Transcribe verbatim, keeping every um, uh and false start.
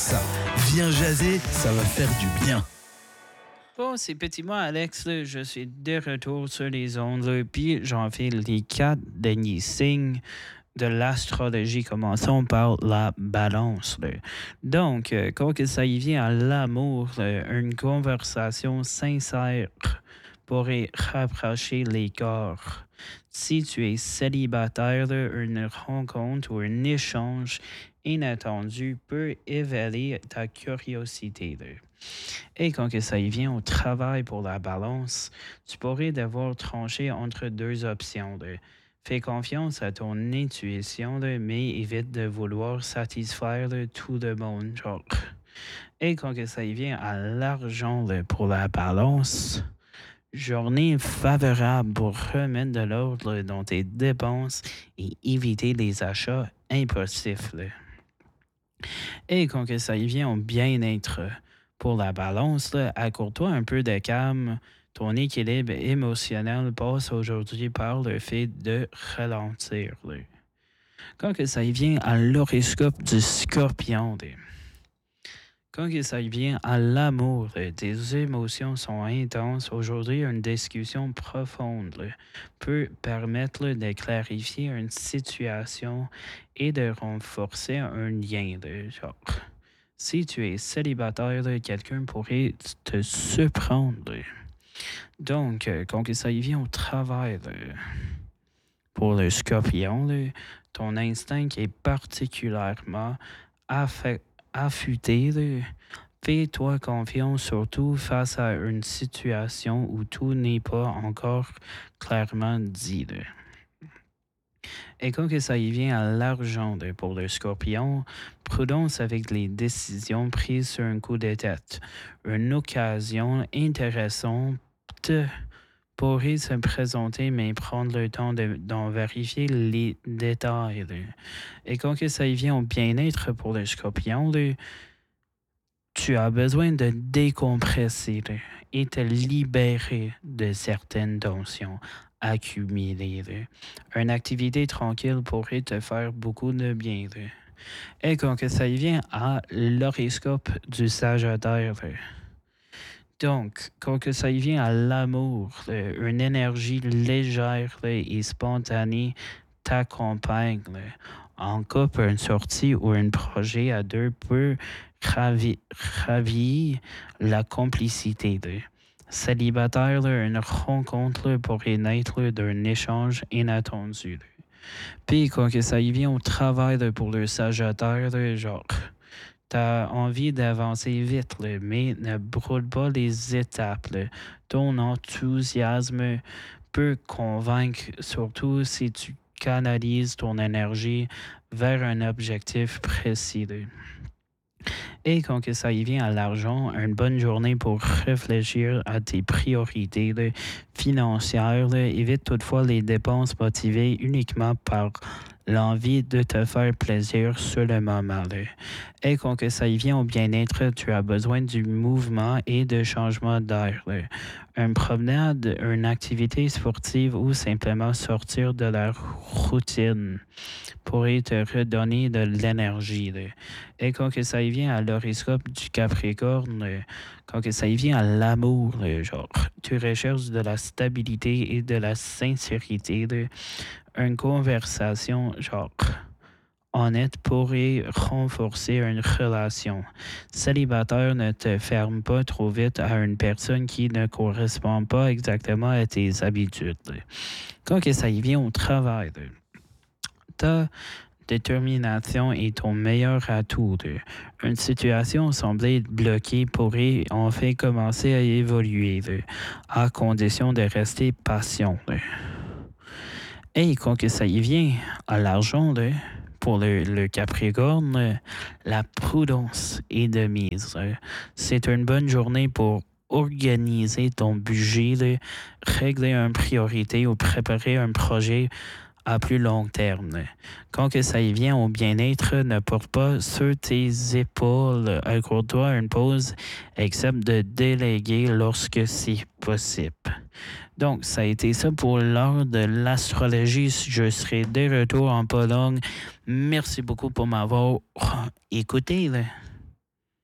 ça. Viens jaser, ça va faire du bien. Bon, c'est petit moi, Alex. Là, je suis de retour sur les ondes. Là, puis j'en fais les quatre derniers signes de l'astrologie. Commençons par la balance. Là. Donc, euh, quand que ça y vient à l'amour, là, une conversation sincère pourrait rapprocher les corps. Si tu es célibataire, là, une rencontre ou un échange inattendu peut éveiller ta curiosité. Là. Et quand que ça y vient au travail pour la balance, tu pourrais devoir trancher entre deux options. Là. Fais confiance à ton intuition, là, mais évite de vouloir satisfaire là, tout le monde. Genre. Et quand que ça y vient à l'argent là, pour la balance, journée favorable pour remettre de l'ordre là, dans tes dépenses et éviter les achats impulsifs. Là. Et quand que ça y vient au bien-être pour la balance, là, accorde-toi un peu de calme. Ton équilibre émotionnel passe aujourd'hui par le fait de ralentir. Là. Quand que ça y vient à l'horoscope du scorpion, là, quand que ça y vient à l'amour, là, tes émotions sont intenses. Aujourd'hui, une discussion profonde là, peut permettre là, de clarifier une situation et de renforcer un lien. Là, genre. Si tu es célibataire, là, quelqu'un pourrait te surprendre. Là. Donc, euh, quand que ça y vient au travail, là, pour le scorpion, là, ton instinct est particulièrement affa- affûté. Là. Fais-toi confiance surtout face à une situation où tout n'est pas encore clairement dit. Là. Et quand que ça y vient à l'argent là, pour le scorpion, prudence avec les décisions prises sur un coup de tête. Une occasion intéressante pourrait se présenter, mais prendre le temps de- d'en vérifier les détails. Là. Et quand que ça y vient au bien-être pour le scorpion, là, tu as besoin de décompresser là, et te libérer de certaines tensions accumulées. Là. Une activité tranquille pourrait te faire beaucoup de bien. Là. Et quand que ça y vient à l'horoscope du Sagittaire, là, donc, quand que ça y vient à l'amour, là, une énergie légère là, et spontanée t'accompagne. Là. En couple, une sortie ou un projet à deux peut ravi- ravir la complicité. Là. Célibataire, là, une rencontre là, pourrait naître là, d'un échange inattendu. Là. Puis, quand que ça y vient au travail là, pour le Sagittaire, là, genre, t'as envie d'avancer vite, là, mais ne brûle pas les étapes. Là. Ton enthousiasme peut convaincre, surtout si tu canalises ton énergie vers un objectif précis. Là. Et quand que ça y vient à l'argent, une bonne journée pour réfléchir à tes priorités là, financières. Là. Évite toutefois les dépenses motivées uniquement par l'envie de te faire plaisir sur le moment. Là. Et quand que ça y vient au bien-être, tu as besoin du mouvement et de changement d'air. Là. Une promenade, une activité sportive ou simplement sortir de la routine pourrait te redonner de l'énergie. Là. Et quand que ça y vient à l'horoscope du Capricorne, là, quand que ça y vient à l'amour, là, genre, tu recherches de la stabilité et de la sincérité. Là. Une conversation, genre, honnête pourrait renforcer une relation. Célibataire, ne te ferme pas trop vite à une personne qui ne correspond pas exactement à tes habitudes. Là. Quand que ça y vient au travail, là, ta détermination est ton meilleur atout. Là. Une situation semblée être bloquée pourrait en fait commencer à évoluer, là, à condition de rester patient. Là. Et quand que ça y vient à l'argent, là, pour le, le Capricorne, là, la prudence est de mise. Là. C'est une bonne journée pour organiser ton budget, là, régler une priorité ou préparer un projet à plus long terme. Là. Quand que ça y vient au bien-être, ne porte pas sur tes épaules. Accorde-toi une pause, accepte de déléguer lorsque c'est possible. Donc, ça a été ça pour l'heure de l'astrologie. Je serai de retour en Pologne. Merci beaucoup pour m'avoir écouté. Là.